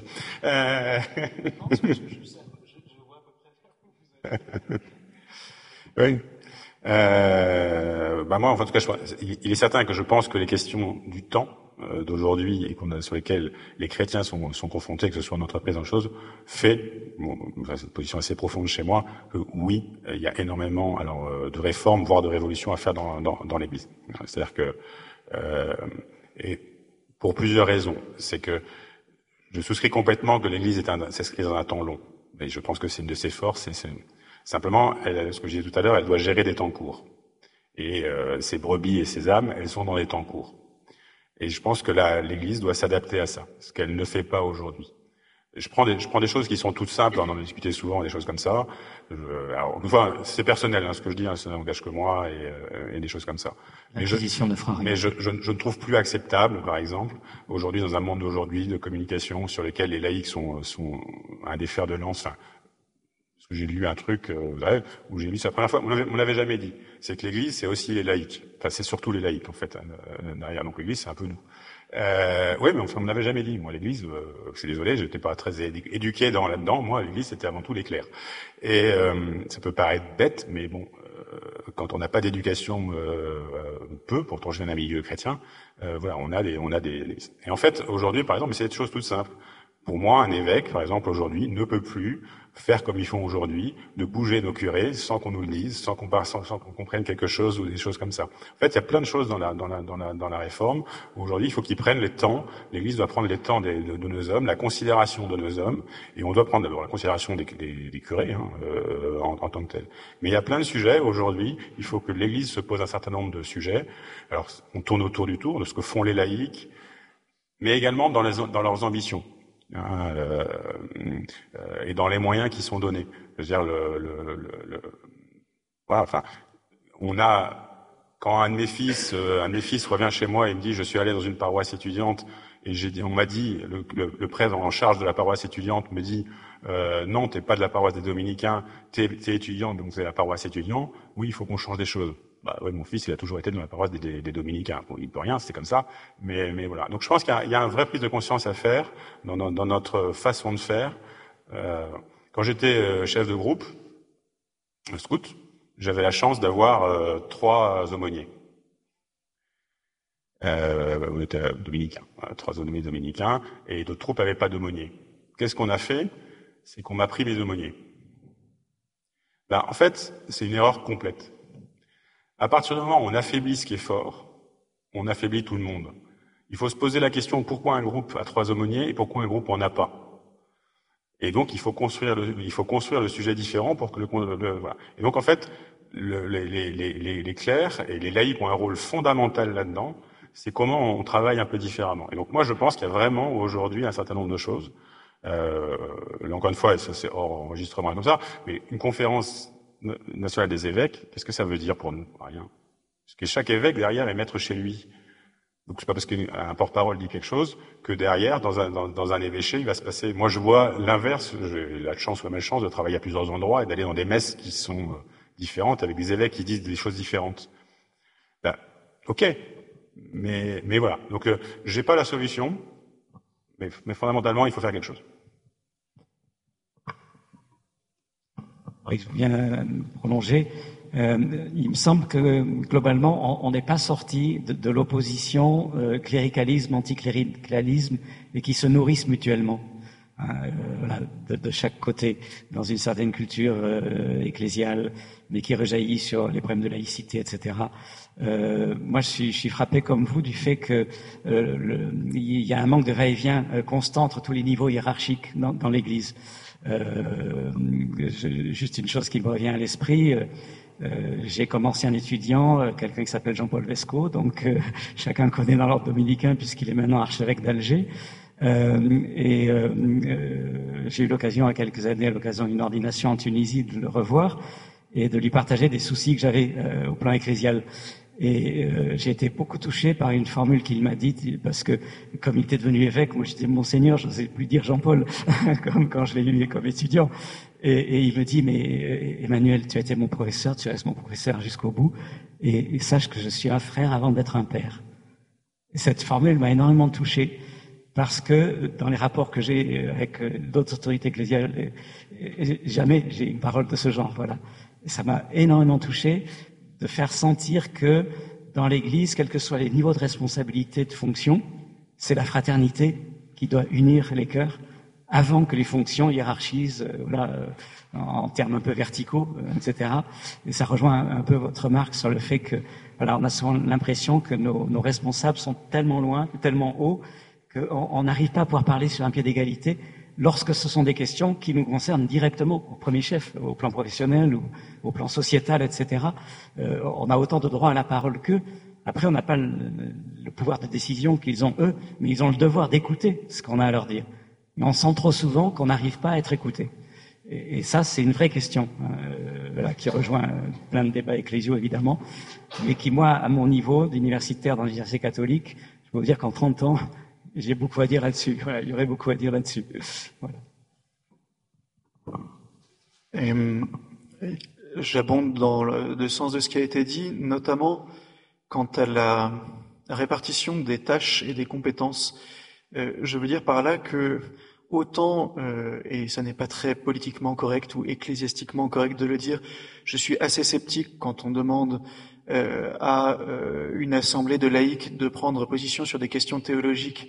Oui. Moi, en tout cas, il est certain que je pense que les questions du temps d'aujourd'hui et sur lesquels les chrétiens sont confrontés, que ce soit en entreprise, dans chose, fait, c'est une position assez profonde chez moi, que oui, il y a énormément de réformes, voire de révolutions à faire dans l'Église. C'est-à-dire que et pour plusieurs raisons, c'est que je souscris complètement que l'Église s'inscrit dans un temps long. Et je pense que c'est une de ses forces. C'est simplement, ce que je disais tout à l'heure, elle doit gérer des temps courts. Et ses brebis et ses âmes, elles sont dans les temps courts. Et je pense que l'Église doit s'adapter à ça, ce qu'elle ne fait pas aujourd'hui. Je prends des choses qui sont toutes simples, on en a discuté souvent, des choses comme ça. Alors, une fois, c'est personnel, ce que je dis, ça n'engage que moi et des choses comme ça. L'acquisition ne fera rien. Mais je ne trouve plus acceptable, par exemple, aujourd'hui, dans un monde d'aujourd'hui de communication sur lequel les laïcs sont un des fers de lance. Enfin, parce que j'ai lu un truc où j'ai lu ça la première fois, on l'avait jamais dit. C'est que l'Église, c'est aussi les laïcs. Enfin, c'est surtout les laïcs, en fait, derrière. Donc l'Église, c'est un peu nous. Oui, mais on n'avait jamais dit. Moi, l'Église, je suis désolé, j'étais pas très éduqué là-dedans. Moi, l'Église, c'était avant tout les clercs. Et ça peut paraître bête, mais bon, quand on n'a pas d'éducation, pourtant je viens d'un milieu chrétien, voilà, on a des. Et en fait, aujourd'hui, par exemple, c'est des choses toutes simples. Pour moi, un évêque, par exemple, aujourd'hui, ne peut plus faire comme ils font aujourd'hui, de bouger nos curés sans qu'on nous le dise, sans qu'on comprenne quelque chose ou des choses comme ça. En fait, il y a plein de choses dans la réforme. Aujourd'hui, il faut qu'ils prennent les temps. L'Église doit prendre les temps de nos hommes, la considération de nos hommes, et on doit prendre d'abord la considération des curés en tant que tel. Mais il y a plein de sujets aujourd'hui. Il faut que l'Église se pose un certain nombre de sujets. Alors, on tourne autour du tour de ce que font les laïcs, mais également dans leurs ambitions. Et dans les moyens qui sont donnés. Je veux dire, voilà, enfin, quand un de mes fils revient chez moi et me dit, je suis allé dans une paroisse étudiante et on m'a dit, le prêtre en charge de la paroisse étudiante me dit, non, t'es pas de la paroisse des Dominicains, t'es étudiant, donc c'est la paroisse étudiant. Oui, il faut qu'on change des choses. Bah ouais, mon fils, il a toujours été dans la paroisse des Dominicains. Bon, il peut rien, c'est comme ça, mais voilà. Donc je pense qu'il y a une vraie prise de conscience à faire dans notre façon de faire. Quand j'étais chef de groupe, scout, j'avais la chance d'avoir 3 aumôniers. On était dominicains, 3 aumôniers dominicains, et d'autres troupes n'avaient pas d'aumôniers. Qu'est-ce qu'on a fait? C'est qu'on m'a pris les aumôniers. En fait, c'est une erreur complète. À partir du moment où on affaiblit ce qui est fort, on affaiblit tout le monde. Il faut se poser la question pourquoi un groupe a 3 aumôniers et pourquoi un groupe en a pas. Et donc il faut construire le sujet différent pour que voilà. Et donc en fait, les clercs et les laïcs ont un rôle fondamental là-dedans. C'est comment on travaille un peu différemment. Et donc moi je pense qu'il y a vraiment aujourd'hui un certain nombre de choses. Encore une fois, ça c'est hors enregistrement comme ça, mais une conférence nationale des évêques, qu'est-ce que ça veut dire pour nous? Rien. Parce que chaque évêque derrière est maître chez lui. Donc c'est pas parce qu'un porte-parole dit quelque chose que derrière, dans un évêché, il va se passer. Moi, je vois l'inverse. J'ai la chance ou la malchance de travailler à plusieurs endroits et d'aller dans des messes qui sont différentes avec des évêques qui disent des choses différentes. Ok, mais voilà. Donc j'ai pas la solution, mais fondamentalement, il faut faire quelque chose. Oui, je viens prolonger. Il me semble que globalement, on n'est pas sorti de l'opposition cléricalisme, anticléricalisme, et qui se nourrissent mutuellement, voilà, de chaque côté, dans une certaine culture ecclésiale, mais qui rejaillit sur les problèmes de laïcité, etc. Moi, je suis frappé comme vous du fait que il y a un manque de va-et-vient constant entre tous les niveaux hiérarchiques dans l'Église. Juste une chose qui me revient à l'esprit. J'ai comme ancien étudiant quelqu'un qui s'appelle Jean-Paul Vesco, donc chacun connaît dans l'ordre dominicain puisqu'il est maintenant archevêque d'Alger. J'ai eu l'occasion, à quelques années, à l'occasion d'une ordination en Tunisie, de le revoir et de lui partager des soucis que j'avais au plan ecclésial. Et j'ai été beaucoup touché par une formule qu'il m'a dite, parce que comme il était devenu évêque, moi j'étais Monseigneur, je n'osais plus dire Jean-Paul, comme quand je l'ai eu comme étudiant. Et il me dit, mais Emmanuel, tu as été mon professeur, tu restes mon professeur jusqu'au bout, et sache que je suis un frère avant d'être un père. Et cette formule m'a énormément touché, parce que dans les rapports que j'ai avec d'autres autorités ecclésiales, jamais j'ai une parole de ce genre, voilà. Et ça m'a énormément touché de faire sentir que dans l'Église, quels que soient les niveaux de responsabilité, de fonction, c'est la fraternité qui doit unir les cœurs avant que les fonctions hiérarchisent, en termes un peu verticaux, etc. Et ça rejoint un peu votre remarque sur le fait que, voilà, on a souvent l'impression que nos responsables sont tellement loin, tellement hauts, qu'on n'arrive pas à pouvoir parler sur un pied d'égalité lorsque ce sont des questions qui nous concernent directement, au premier chef, au plan professionnel ou au plan sociétal, etc. On a autant de droit à la parole qu'eux. Après, on n'a pas le pouvoir de décision qu'ils ont eux, mais ils ont le devoir d'écouter ce qu'on a à leur dire. Mais on sent trop souvent qu'on n'arrive pas à être écouté. Et ça, c'est une vraie question, qui rejoint plein de débats ecclésiaux, évidemment, mais qui, moi, à mon niveau d'universitaire dans l'université catholique, je peux vous dire qu'en 30 ans, j'ai beaucoup à dire là-dessus. Voilà, il y aurait beaucoup à dire là-dessus. Voilà. J'abonde dans le sens de ce qui a été dit, notamment quant à la répartition des tâches et des compétences. Je veux dire par là que autant, et ça n'est pas très politiquement correct ou ecclésiastiquement correct de le dire, je suis assez sceptique quand on demande à une assemblée de laïcs de prendre position sur des questions théologiques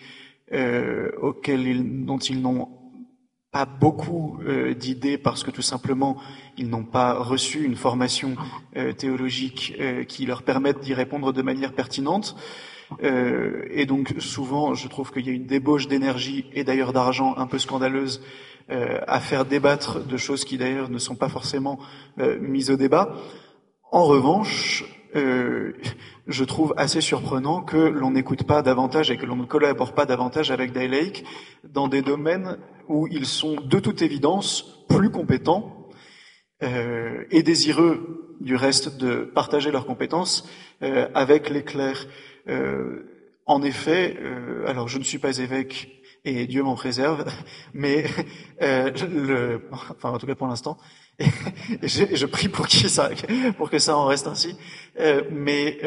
dont ils n'ont pas beaucoup d'idées parce que tout simplement ils n'ont pas reçu une formation théologique qui leur permette d'y répondre de manière pertinente. Et donc souvent, je trouve qu'il y a une débauche d'énergie et d'ailleurs d'argent un peu scandaleuse à faire débattre de choses qui d'ailleurs ne sont pas forcément mises au débat. En revanche, je trouve assez surprenant que l'on n'écoute pas davantage et que l'on ne collabore pas davantage avec des laïcs dans des domaines où ils sont de toute évidence plus compétents et désireux du reste de partager leurs compétences avec les clercs. En effet, alors je ne suis pas évêque et Dieu m'en préserve, mais enfin en tout cas pour l'instant, je prie pour que ça en reste ainsi. Mais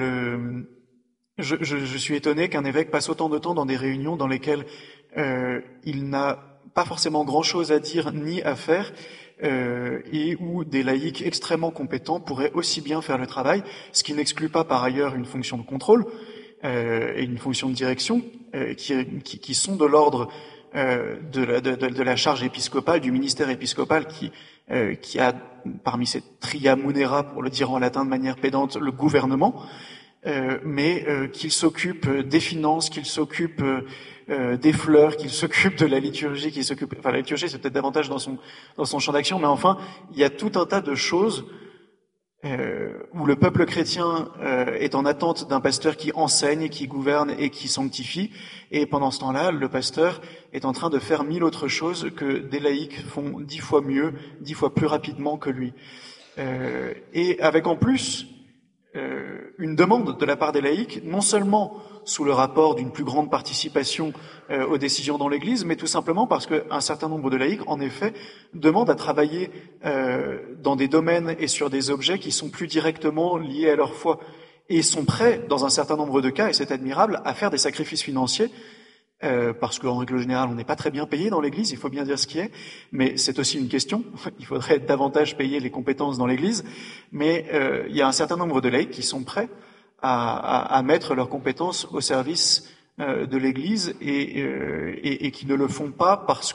je suis étonné qu'un évêque passe autant de temps dans des réunions dans lesquelles il n'a pas forcément grand-chose à dire ni à faire. Et où des laïcs extrêmement compétents pourraient aussi bien faire le travail, ce qui n'exclut pas par ailleurs une fonction de contrôle et une fonction de direction qui sont de l'ordre de la charge épiscopale, du ministère épiscopal qui a parmi ses tria munera, pour le dire en latin de manière pédante, le gouvernement, mais qu'il s'occupe des finances, qu'il s'occupe des fleurs, qu'il s'occupe de la liturgie, la liturgie c'est peut-être davantage dans son champ d'action, mais enfin, il y a tout un tas de choses où le peuple chrétien est en attente d'un pasteur qui enseigne, qui gouverne et qui sanctifie, et pendant ce temps-là, le pasteur est en train de faire 1000 autres choses que des laïcs font 10 fois mieux, 10 fois plus rapidement que lui. Et avec en plus une demande de la part des laïcs, non seulement sous le rapport d'une plus grande participation aux décisions dans l'Église, mais tout simplement parce qu'un certain nombre de laïcs, en effet, demandent à travailler dans des domaines et sur des objets qui sont plus directement liés à leur foi, et sont prêts, dans un certain nombre de cas, et c'est admirable, à faire des sacrifices financiers, parce qu'en règle générale, on n'est pas très bien payé dans l'Église, il faut bien dire ce qui est, mais c'est aussi une question. Il faudrait davantage payer les compétences dans l'Église, mais il y a un certain nombre de laïcs qui sont prêts à mettre leurs compétences au service de l'Église et qui ne le font pas parce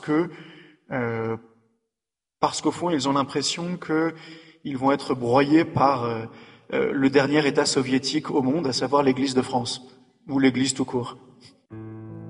qu'au fond, ils ont l'impression qu'ils vont être broyés par le dernier État soviétique au monde, à savoir l'Église de France, ou l'Église tout court.